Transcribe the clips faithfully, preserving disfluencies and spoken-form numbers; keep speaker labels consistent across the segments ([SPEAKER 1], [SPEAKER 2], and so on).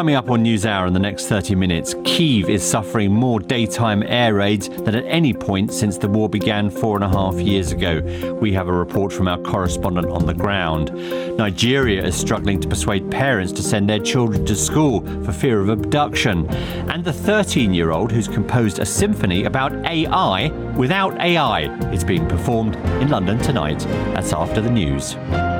[SPEAKER 1] Coming up on NewsHour in the next thirty minutes, Kyiv is suffering more daytime air raids than at any point since the war began four and a half years ago. We have a report from our correspondent on the ground. Nigeria is struggling to persuade parents to send their children to school for fear of abduction. And the thirteen-year-old who's composed a symphony about A I without A I is being performed in London tonight. That's after the news.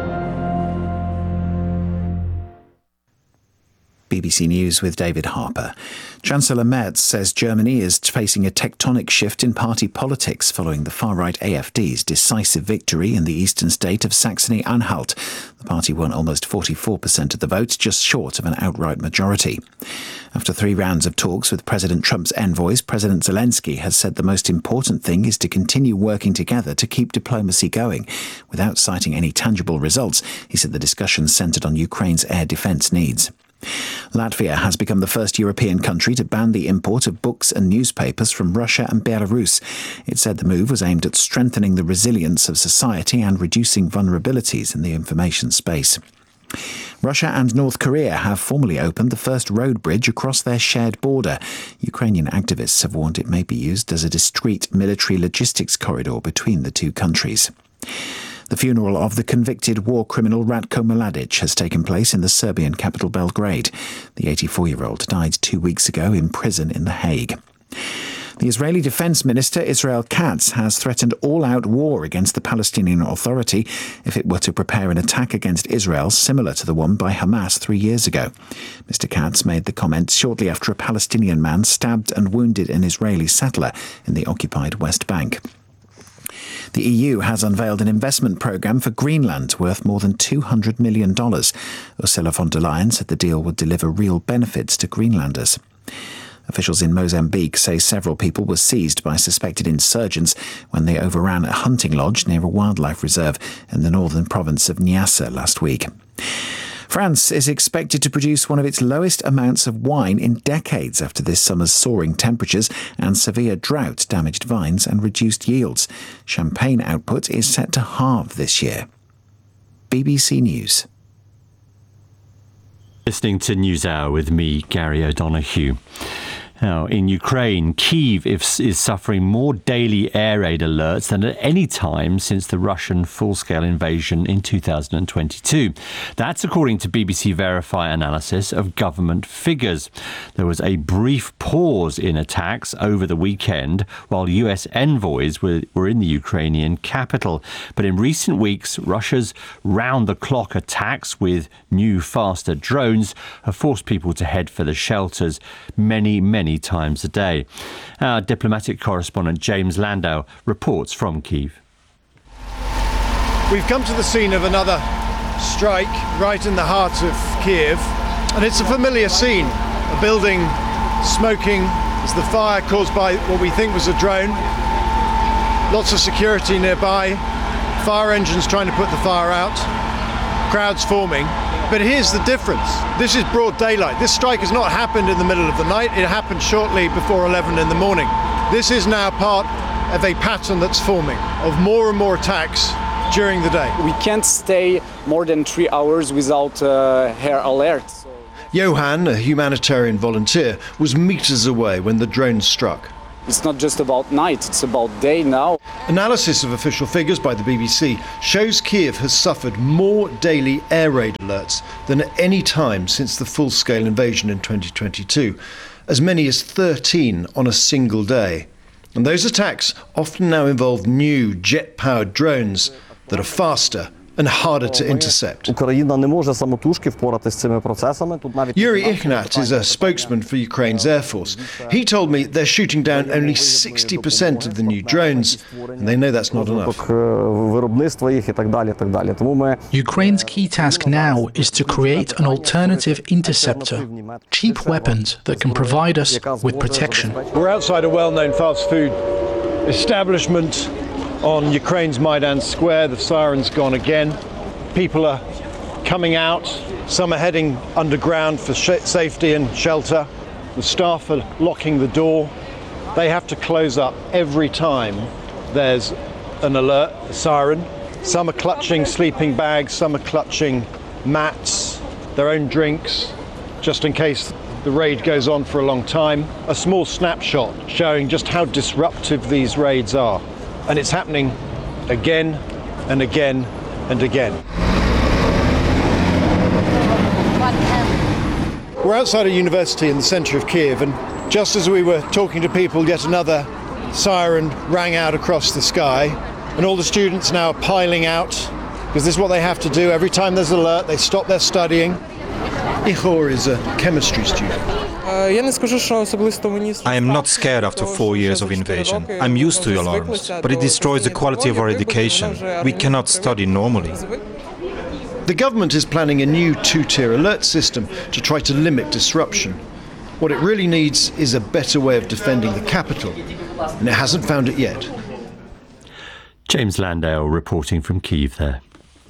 [SPEAKER 2] B B C News with David Harper. Chancellor Merz says Germany is facing a tectonic shift in party politics following the far-right A F D's decisive victory in the eastern state of Saxony-Anhalt. The party won almost forty-four percent of the votes, just short of an outright majority. After three rounds of talks with President Trump's envoys, President Zelensky has said the most important thing is to continue working together to keep diplomacy going. Without citing any tangible results, he said the discussions centred on Ukraine's air defence needs. Latvia has become the first European country to ban the import of books and newspapers from Russia and Belarus. It said the move was aimed at strengthening the resilience of society and reducing vulnerabilities in the information space. Russia and North Korea have formally opened the first road bridge across their shared border. Ukrainian activists have warned it may be used as a discreet military logistics corridor between the two countries. The funeral of the convicted war criminal Ratko Mladic has taken place in the Serbian capital Belgrade. The eighty-four-year-old died two weeks ago in prison in The Hague. The Israeli Defense Minister Israel Katz has threatened all-out war against the Palestinian Authority if it were to prepare an attack against Israel similar to the one by Hamas three years ago. Mister Katz made the comments shortly after a Palestinian man stabbed and wounded an Israeli settler in the occupied West Bank. The E U has unveiled an investment programme for Greenland worth more than two hundred million dollars. Ursula von der Leyen said the deal would deliver real benefits to Greenlanders. Officials in Mozambique say several people were seized by suspected insurgents when they overran a hunting lodge near a wildlife reserve in the northern province of Niassa last week. France is expected to produce one of its lowest amounts of wine in decades after this summer's soaring temperatures and severe drought damaged vines and reduced yields. Champagne output is set to halve this year. B B C News.
[SPEAKER 1] Listening to NewsHour with me, Gary O'Donoghue. Now, in Ukraine, Kyiv is suffering more daily air raid alerts than at any time since the Russian full-scale invasion in two thousand twenty-two. That's according to B B C Verify analysis of government figures. There was a brief pause in attacks over the weekend while U S envoys were, were in the Ukrainian capital. But in recent weeks, Russia's round-the-clock attacks with new, faster drones have forced people to head for the shelters many, many times a day. Our diplomatic correspondent James Landau reports from Kyiv.
[SPEAKER 3] We've come to the scene of another strike right in the heart of Kyiv, and it's a familiar scene. A building smoking as the fire caused by what we think was a drone. Lots of security nearby, fire engines trying to put the fire out, crowds forming. But here's the difference. This is broad daylight. This strike has not happened in the middle of the night. It happened shortly before eleven in the morning. This is now part of a pattern that's forming of more and more attacks during the day.
[SPEAKER 4] We can't stay more than three hours without uh, air alerts.
[SPEAKER 3] Johan, a humanitarian volunteer, was meters away when the drone struck.
[SPEAKER 4] It's not just about night, it's about day now.
[SPEAKER 3] Analysis of official figures by the B B C shows Kyiv has suffered more daily air raid alerts than at any time since the full-scale invasion in twenty twenty-two, as many as thirteen on a single day. And those attacks often now involve new jet-powered drones that are faster and harder to intercept. Yuri Ignat is a spokesman for Ukraine's Air Force. He told me they're shooting down only sixty percent of the new drones, and they know that's not enough.
[SPEAKER 5] Ukraine's key task now is to create an alternative interceptor, cheap weapons that can provide us with protection.
[SPEAKER 3] We're outside a well-known fast food establishment on Ukraine's Maidan Square. The siren's gone again. People are coming out. Some are heading underground for sh- safety and shelter. The staff are locking the door. They have to close up every time there's an alert, a siren. Some are clutching sleeping bags, some are clutching mats, their own drinks. just in case the raid goes on for a long time. A small snapshot showing just how disruptive these raids are. And it's happening again and again and again. We're outside a university in the centre of Kiev, and just as we were talking to people, yet another siren rang out across the sky, and all the students now are piling out, because this is what they have to do. Every time there's an alert, they stop their studying. Ihor is a chemistry student.
[SPEAKER 6] I am not scared after four years of invasion. I'm used to alarms, but it destroys the quality of our education. We cannot study normally.
[SPEAKER 3] The government is planning a new two-tier alert system to try to limit disruption. What it really needs is a better way of defending the capital, and it hasn't found it yet.
[SPEAKER 1] James Landale reporting from Kyiv there.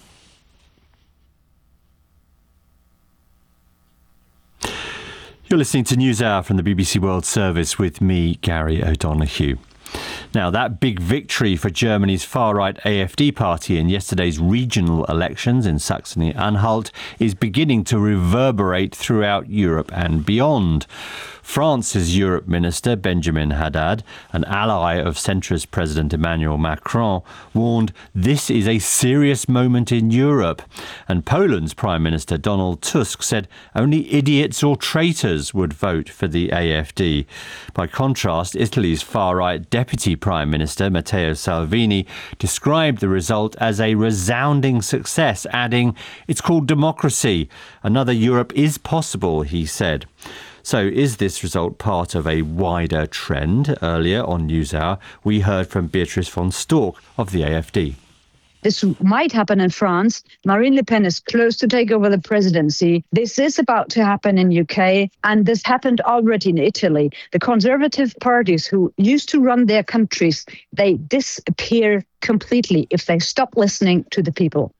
[SPEAKER 1] You're listening to NewsHour from the B B C World Service with me, Gary O'Donoghue. Now, that big victory for Germany's far-right A F D party in yesterday's regional elections in Saxony-Anhalt is beginning to reverberate throughout Europe and beyond. France's Europe Minister, Benjamin Haddad, an ally of centrist President Emmanuel Macron, warned this is a serious moment in Europe. And Poland's Prime Minister, Donald Tusk, said only idiots or traitors would vote for the A F D. By contrast, Italy's far-right Deputy Prime Minister, Matteo Salvini, described the result as a resounding success, adding, "It's called democracy. Another Europe is possible," he said. So is this result part of a wider trend? Earlier on NewsHour, we heard from Beatrice von Storck of the A F D.
[SPEAKER 7] This might happen in France. Marine Le Pen is close to take over the presidency. This is about to happen in U K, and this happened already in Italy. The conservative parties who used to run their countries, they disappear completely if they stop listening to the people.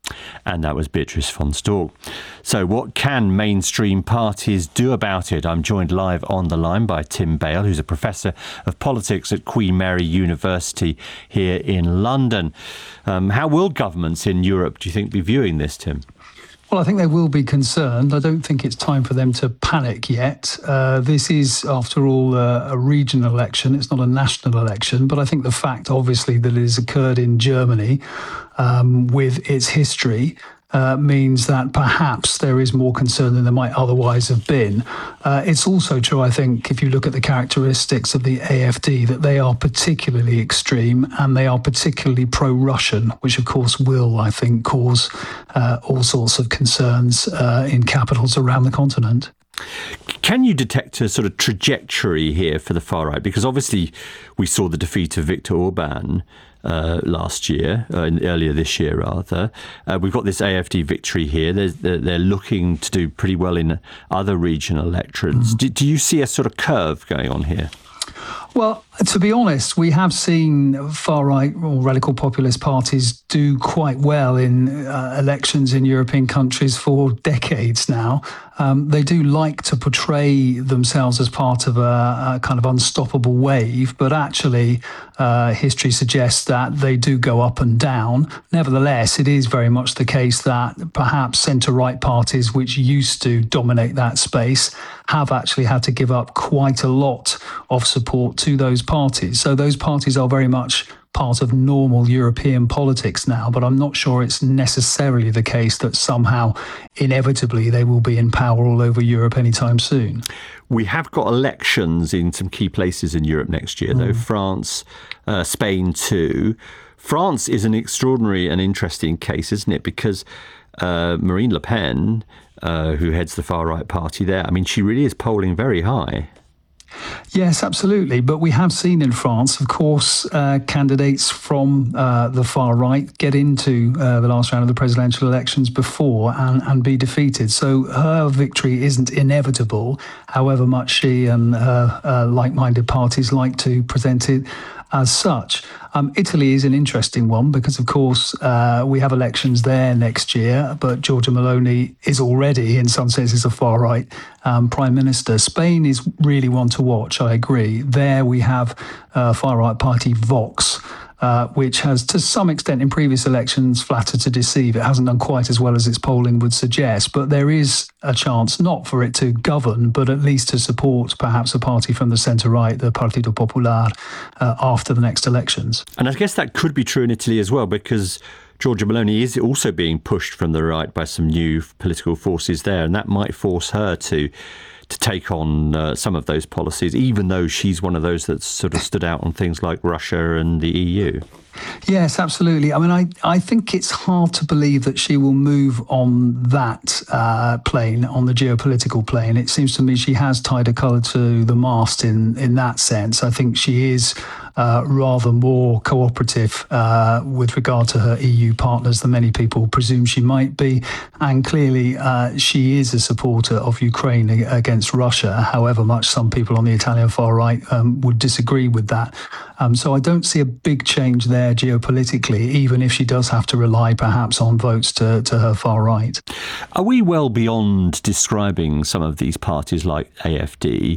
[SPEAKER 1] And that was Beatrice von Storck. So what can mainstream parties do about it? I'm joined live on the line by Tim Bale, who's a professor of politics at Queen Mary University here in London. Um, how will governments in Europe, do you think, be viewing this, Tim?
[SPEAKER 8] Well, I think they will be concerned. I don't think it's time for them to panic yet. Uh, this is, after all, uh, a regional election. It's not a national election. But I think the fact, obviously, that it has occurred in Germany um, with its history uh, means that perhaps there is more concern than there might otherwise have been. Uh, it's also true, I think, if you look at the characteristics of the A F D, that they are particularly extreme and they are particularly pro-Russian, which, of course, will, I think, cause uh, all sorts of concerns uh, in capitals around the continent.
[SPEAKER 1] Can you detect a sort of trajectory here for the far right? Because obviously we saw the defeat of Viktor Orban uh, last year, uh, earlier this year rather. Uh, we've got this A F D victory here. They're, they're looking to do pretty well in other regional electorates. Mm. Do, do you see a sort of curve going on here?
[SPEAKER 8] Well, to be honest, we have seen far-right or radical populist parties do quite well in uh, elections in European countries for decades now. Um, they do like to portray themselves as part of a, a kind of unstoppable wave, but actually uh, history suggests that they do go up and down. Nevertheless, it is very much the case that perhaps centre-right parties, which used to dominate that space, have actually had to give up quite a lot of support to those parties. So those parties are very much part of normal European politics now, but I'm not sure it's necessarily the case that somehow, inevitably, they will be in power all over Europe anytime soon.
[SPEAKER 1] We have got elections in some key places in Europe next year, though. Mm. France, uh, Spain too. France is an extraordinary and interesting case, isn't it? Because uh, Marine Le Pen, uh, who heads the far-right party there, I mean, she really is polling very high.
[SPEAKER 8] Yes, absolutely. But we have seen in France, of course, uh, candidates from uh, the far right get into uh, the last round of the presidential elections before and, and be defeated. So her victory isn't inevitable, however much she and her uh, like-minded parties like to present it as such. Um, Italy is an interesting one because, of course, uh, we have elections there next year, but Giorgia Meloni is already, in some senses, a far-right um, prime minister. Spain is really one to watch, I agree. There we have uh, far-right party Vox, uh, which has, to some extent in previous elections, flattered to deceive. It hasn't done quite as well as its polling would suggest, but there is a chance not for it to govern, but at least to support perhaps a party from the centre-right, the Partido Popular, uh, after the next elections.
[SPEAKER 1] And I guess that could be true in Italy as well, because Giorgia Meloni is also being pushed from the right by some new political forces there, and that might force her to to take on uh, some of those policies, even though she's one of those that's sort of stood out on things like Russia and the E U.
[SPEAKER 8] Yes, absolutely. I mean, I, I think it's hard to believe that she will move on that uh, plane, on the geopolitical plane. It seems to me she has tied a colour to the mast in, in that sense. I think she is uh, rather more cooperative uh, with regard to her E U partners than many people presume she might be. And clearly, uh, she is a supporter of Ukraine against Russia, however much some people on the Italian far right um, would disagree with that. Um, so I don't see a big change there geopolitically, even if she does have to rely perhaps on votes to, to her far right.
[SPEAKER 1] Are we well beyond describing some of these parties like A F D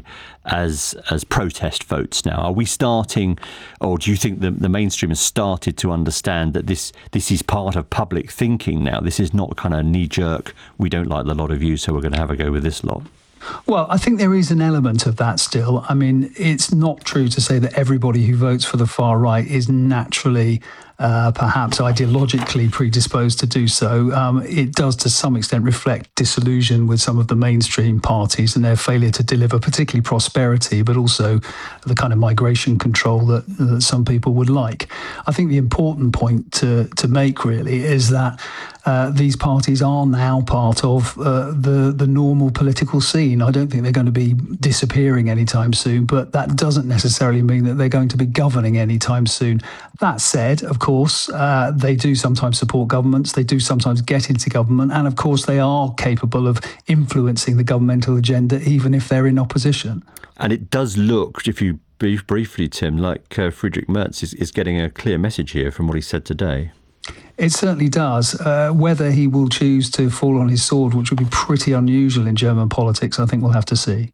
[SPEAKER 1] as as protest votes now? Are we starting, or do you think the, the mainstream has started to understand that this this is part of public thinking now? This is not kind of knee-jerk, we don't like the lot of you, so we're going to have a go with this lot?
[SPEAKER 8] Well, I think there is an element of that still. I mean, it's not true to say that everybody who votes for the far right is naturally uh, perhaps ideologically predisposed to do so. Um, it does to some extent reflect disillusion with some of the mainstream parties and their failure to deliver particularly prosperity, but also the kind of migration control that, that some people would like. I think the important point to, to make really is that Uh, these parties are now part of uh, the the normal political scene. I don't think they're going to be disappearing anytime soon, but that doesn't necessarily mean that they're going to be governing anytime soon. That said, of course, uh, they do sometimes support governments. They do sometimes get into government. And of course, they are capable of influencing the governmental agenda, even if they're in opposition.
[SPEAKER 1] And it does look, if you brief briefly, Tim, like uh, Friedrich Merz is, is getting a clear message here from what he said today.
[SPEAKER 8] It certainly does. Uh, whether he will choose to fall on his sword, which would be pretty unusual in German politics, I think we'll have to see.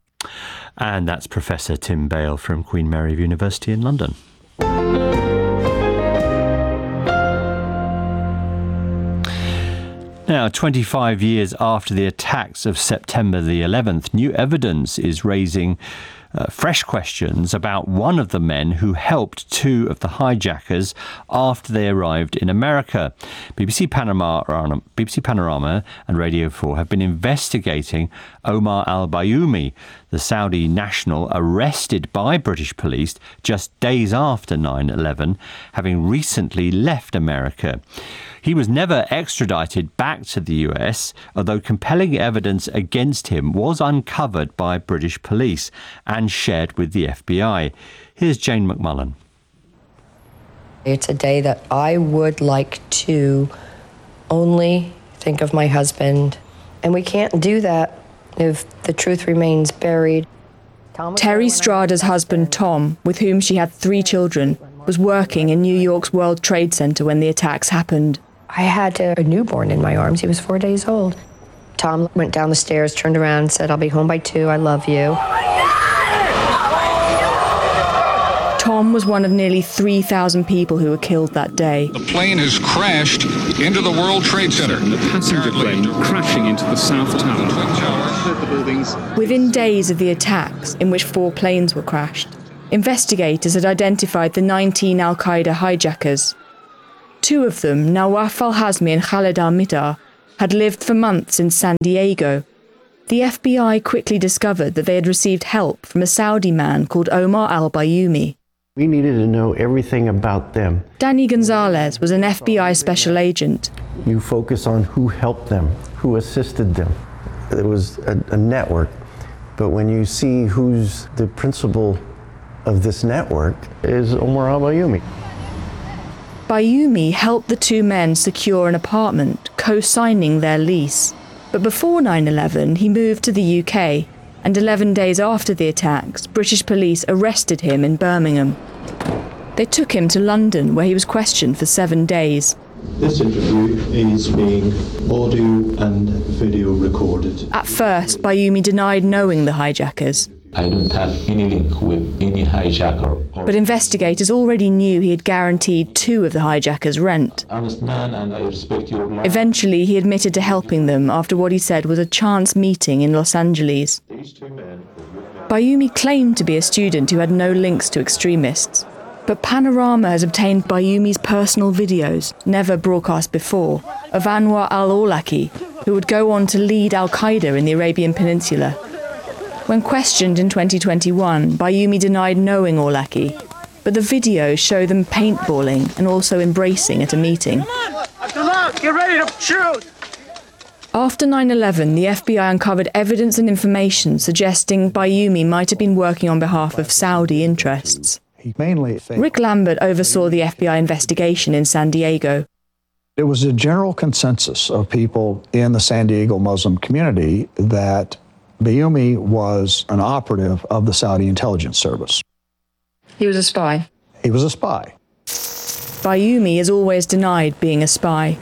[SPEAKER 1] And that's Professor Tim Bale from Queen Mary University in London. Now, twenty-five years after the attacks of September the eleventh, new evidence is raising Uh, fresh questions about one of the men who helped two of the hijackers after they arrived in America. B B C Panorama, B B C Panorama and Radio four have been investigating Omar al-Bayoumi, the Saudi national arrested by British police just days after nine eleven, having recently left America. He was never extradited back to the U S, although compelling evidence against him was uncovered by British police and shared with the F B I. Here's Jane McMullen.
[SPEAKER 9] It's a day that I would like to only think of my husband, and we can't do that if the truth remains buried.
[SPEAKER 10] Terry Strada's husband, Tom, with whom she had three children, was working in New York's World Trade Center when the attacks happened.
[SPEAKER 9] I had a, a newborn in my arms. He was four days old. Tom went down the stairs, turned around, and said, "I'll be home by two. I love you."
[SPEAKER 10] Tom was one of nearly three thousand people who were killed that day.
[SPEAKER 11] The plane has crashed into the World Trade Center.
[SPEAKER 12] The passenger plane crashing into the South Tower.
[SPEAKER 10] Within days of the attacks, in which four planes were crashed, investigators had identified the nineteen al-Qaeda hijackers. Two of them, Nawaf al-Hazmi and Khaled al-Mihdhar, had lived for months in San Diego. The F B I quickly discovered that they had received help from a Saudi man called Omar al-Bayoumi.
[SPEAKER 13] We needed to know everything about them.
[SPEAKER 10] Danny Gonzalez was an F B I special agent.
[SPEAKER 13] You focus on who helped them, who assisted them. It was a, a network. But when you see who's the principal of this network, is Omar al-Bayoumi.
[SPEAKER 10] Bayoumi helped the two men secure an apartment, co-signing their lease. But before nine eleven, he moved to the U K, and eleven days after the attacks, British police arrested him in Birmingham. They took him to London, where he was questioned for seven days.
[SPEAKER 14] This interview is being audio and video recorded.
[SPEAKER 10] At first, Bayoumi denied knowing the hijackers.
[SPEAKER 14] I don't have any link with any hijacker
[SPEAKER 10] But investigators already knew he had guaranteed two of the hijackers rent. Eventually, he admitted to helping them after what he said was a chance meeting in Los Angeles. Bayoumi claimed to be a student who had no links to extremists. But Panorama has obtained Bayoumi's personal videos, never broadcast before, of Anwar al-Awlaki, who would go on to lead al-Qaeda in the Arabian Peninsula. When questioned in twenty twenty-one, Bayoumi denied knowing Awlaki, but the videos show them paintballing and also embracing at a meeting.
[SPEAKER 15] Abdullah, get ready to shoot!
[SPEAKER 10] After nine eleven, the F B I uncovered evidence and information suggesting Bayoumi might have been working on behalf of Saudi interests.
[SPEAKER 16] Mainly,
[SPEAKER 10] Rick Lambert oversaw the F B I investigation in San Diego.
[SPEAKER 16] It was a general consensus of people in the San Diego Muslim community that Bayoumi was an operative of the Saudi intelligence service.
[SPEAKER 10] He was a spy.
[SPEAKER 16] He was a spy.
[SPEAKER 10] Bayoumi has always denied being a spy.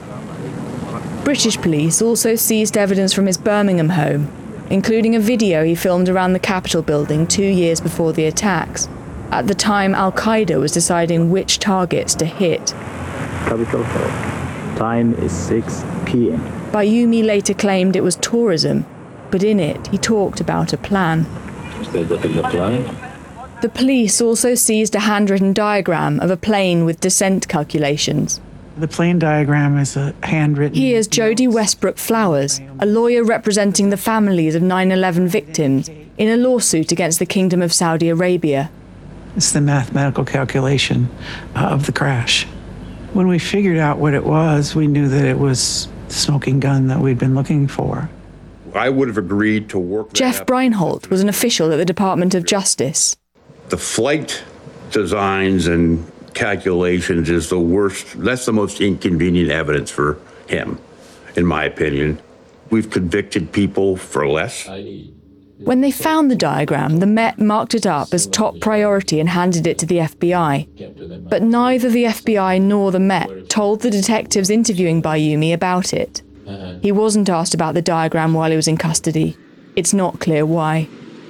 [SPEAKER 10] British police also seized evidence from his Birmingham home, including a video he filmed around the Capitol building two years before the attacks. At the time, Al-Qaeda was deciding which targets to hit.
[SPEAKER 17] Capitol Hill. Time is six p.m.
[SPEAKER 10] Bayoumi later claimed it was tourism, but in it he talked about a plan.
[SPEAKER 17] The plan?
[SPEAKER 10] The police also seized a handwritten diagram of a plane with descent calculations.
[SPEAKER 18] The plane diagram is a handwritten...
[SPEAKER 10] Here's Jody Westbrook Flowers, a lawyer representing the families of nine eleven victims in a lawsuit against the Kingdom of Saudi Arabia.
[SPEAKER 18] It's the mathematical calculation uh, of the crash. When we figured out what it was, we knew that it was the smoking gun that we'd been looking for.
[SPEAKER 19] I would have agreed to work...
[SPEAKER 10] Jeff Breinholt was an official at the Department of Justice.
[SPEAKER 19] The flight designs and calculations is the worst, that's the most inconvenient evidence for him, in my opinion. We've convicted people for less.
[SPEAKER 10] When they found the diagram, the Met marked it up as top priority and handed it to the F B I. But neither the F B I nor the Met told the detectives interviewing Bayoumi about it. He wasn't asked about the diagram while he was in custody. It's not clear why.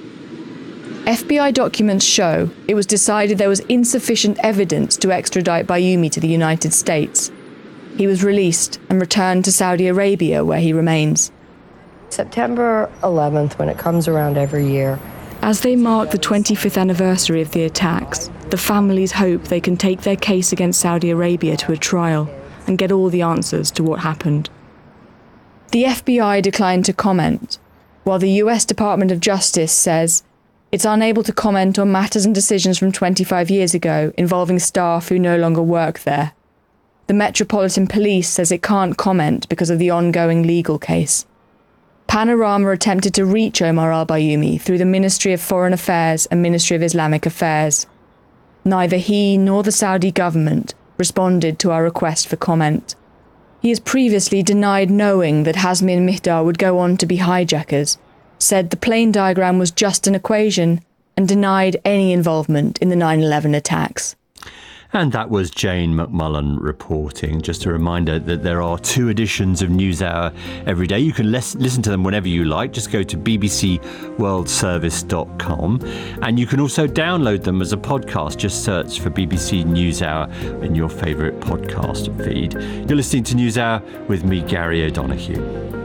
[SPEAKER 10] F B I documents show it was decided there was insufficient evidence to extradite Bayoumi to the United States. He was released and returned to Saudi Arabia, where he remains.
[SPEAKER 9] September eleventh, when it comes around every year.
[SPEAKER 10] As they mark the twenty-fifth anniversary of the attacks, the families hope they can take their case against Saudi Arabia to a trial and get all the answers to what happened. The F B I declined to comment, while the U S Department of Justice says it's unable to comment on matters and decisions from twenty-five years ago involving staff who no longer work there. The Metropolitan Police says it can't comment because of the ongoing legal case. Panorama attempted to reach Omar al-Bayoumi through the Ministry of Foreign Affairs and Ministry of Islamic Affairs. Neither he nor the Saudi government responded to our request for comment. He has previously denied knowing that Hazmi and Mihdar would go on to be hijackers, said the plane diagram was just an equation, and denied any involvement in the nine eleven attacks.
[SPEAKER 1] And that was Jane McMullen reporting. Just a reminder that there are two editions of NewsHour every day. You can les- listen to them whenever you like. Just go to b b c world service dot com. And you can also download them as a podcast. Just search for B B C NewsHour in your favourite podcast feed. You're listening to NewsHour with me, Gary O'Donoghue.